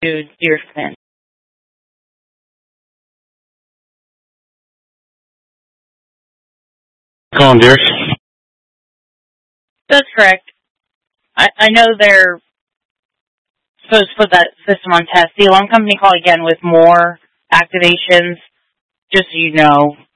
to your spin. Calling, Derek. That's correct. I know they're supposed to put that system on test. The alarm company called again with more activations, just so you know.